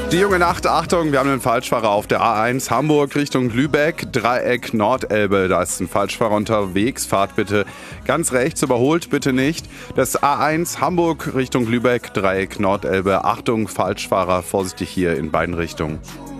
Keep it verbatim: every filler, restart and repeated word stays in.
Die junge Nacht, Achtung, wir haben einen Falschfahrer auf der A eins Hamburg Richtung Lübeck, Dreieck Nordelbe. Da ist ein Falschfahrer unterwegs. Fahrt bitte ganz rechts, überholt bitte nicht. Das A eins Hamburg Richtung Lübeck, Dreieck Nordelbe. Achtung, Falschfahrer, vorsichtig hier in beiden Richtungen.